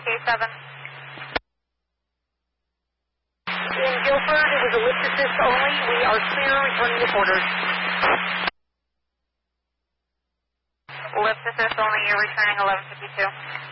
K7. In Guilford, it was ellipse assist only. We are clear, returning to quarters. Ellipse assist only, you're returning 1152.